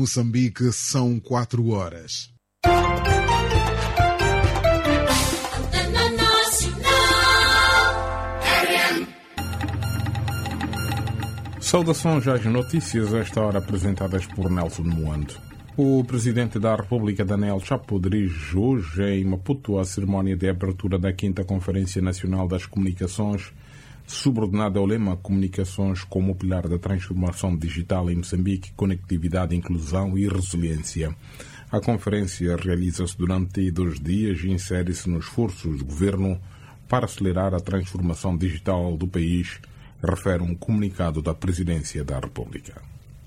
Moçambique, são 4 horas. Saudações às notícias, a esta hora apresentadas por Nelson Moando. O Presidente da República, Daniel Chapo, dirige hoje em Maputo a cerimónia de abertura da 5ª Conferência Nacional das Comunicações, subordinada ao lema Comunicações como pilar da transformação digital em Moçambique, conectividade, inclusão e resiliência. A conferência realiza-se durante 2 dias e insere-se nos esforços do Governo para acelerar a transformação digital do país, refere um comunicado da Presidência da República.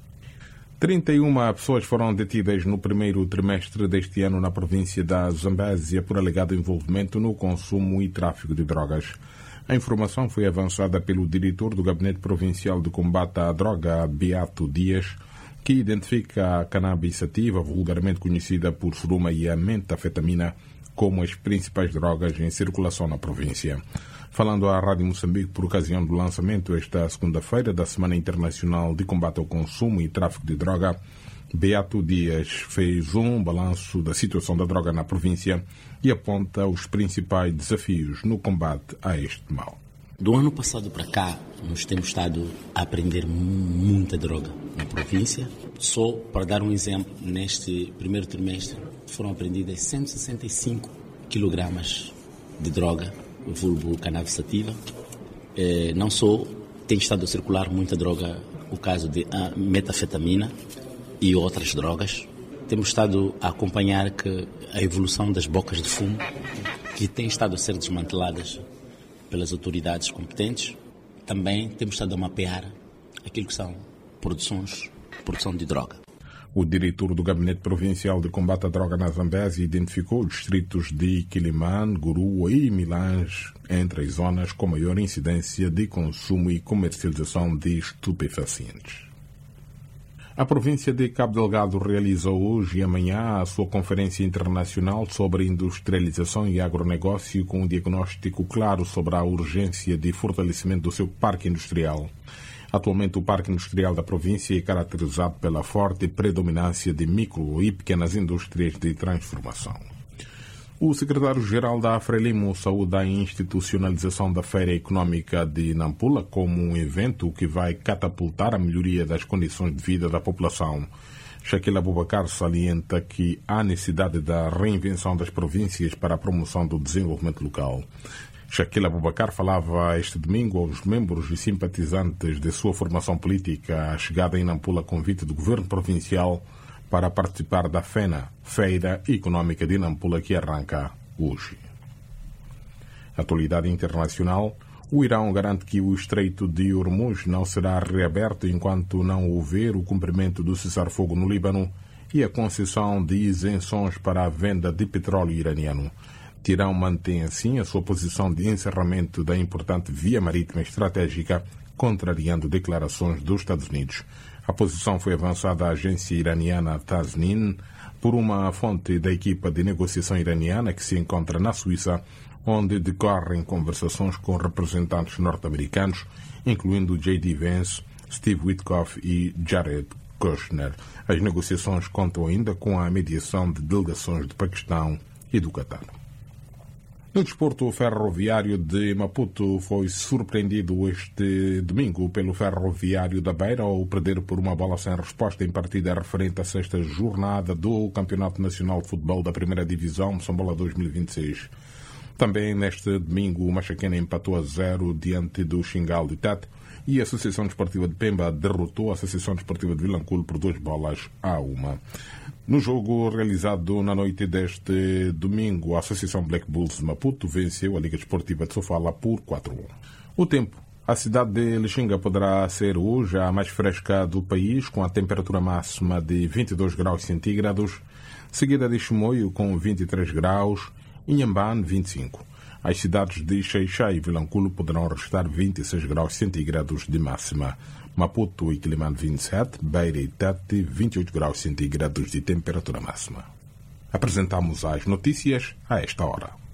31 pessoas foram detidas no primeiro trimestre deste ano na província da Zambésia por alegado envolvimento no consumo e tráfico de drogas. A informação foi avançada pelo diretor do Gabinete Provincial de Combate à Droga, Beato Dias, que identifica a cannabis sativa, vulgarmente conhecida por suruma, e a metafetamina como as principais drogas em circulação na província. Falando à Rádio Moçambique por ocasião do lançamento esta segunda-feira da Semana Internacional de Combate ao Consumo e Tráfico de Droga, Beato Dias fez um balanço da situação da droga na província e aponta os principais desafios no combate a este mal. Do ano passado para cá, nós temos estado a apreender muita droga na província. Só para dar um exemplo, neste primeiro trimestre foram apreendidas 165 kg de droga, vulgo cannabis sativa. Não só tem estado a circular muita droga, o caso de metafetamina e outras drogas. Temos estado a acompanhar a evolução das bocas de fumo, que têm estado a ser desmanteladas pelas autoridades competentes. Também temos estado a mapear aquilo que são produção de droga. O diretor do Gabinete Provincial de Combate à Droga na Zambésia identificou os distritos de Quilimane, Gurua e Milange entre as zonas com maior incidência de consumo e comercialização de estupefacientes. A província de Cabo Delgado realiza hoje e amanhã a sua Conferência Internacional sobre Industrialização e Agronegócio, com um diagnóstico claro sobre a urgência de fortalecimento do seu parque industrial. Atualmente, o parque industrial da província é caracterizado pela forte predominância de micro e pequenas indústrias de transformação. O secretário-geral da Frelimo saúda a institucionalização da Feira Econômica de Nampula como um evento que vai catapultar a melhoria das condições de vida da população. Shaquille Abubakar salienta que há necessidade da reinvenção das províncias para a promoção do desenvolvimento local. Shaquille Abubakar falava este domingo aos membros e simpatizantes de sua formação política a chegada em Nampula a convite do governo provincial para participar da FENA, Feira Econômica de Nampula, que arranca hoje. Atualidade internacional: o Irão garante que o Estreito de Hormuz não será reaberto enquanto não houver o cumprimento do cessar-fogo no Líbano e a concessão de isenções para a venda de petróleo iraniano. Teherão mantém assim a sua posição de encerramento da importante via marítima estratégica, contrariando declarações dos Estados Unidos. A posição foi avançada à agência iraniana Tasnim por uma fonte da equipa de negociação iraniana que se encontra na Suíça, onde decorrem conversações com representantes norte-americanos, incluindo J.D. Vance, Steve Witkoff e Jared Kushner. As negociações contam ainda com a mediação de delegações do Paquistão e do Catar. No desporto, o Ferroviário de Maputo foi surpreendido este domingo pelo Ferroviário da Beira ao perder por uma bola sem resposta em partida referente à 6ª jornada do Campeonato Nacional de Futebol da Primeira Divisão Moçambola 2026. Também neste domingo, o Machaquena empatou a 0 diante do Xingal de Tete e a Associação Desportiva de Pemba derrotou a Associação Desportiva de Vilanculo por 2-1. No jogo realizado na noite deste domingo, a Associação Black Bulls de Maputo venceu a Liga Desportiva de Sofala por 4-1. O tempo. A cidade de Lixinga poderá ser hoje a mais fresca do país, com a temperatura máxima de 22 graus centígrados, seguida de Chimoio com 23 graus, Inhambane 25. As cidades de Xai-Xai e Vilanculo poderão registrar 26 graus centígrados de máxima. Maputo e Quilimane 27, Beira e Tete 28 graus centígrados de temperatura máxima. Apresentamos as notícias a esta hora.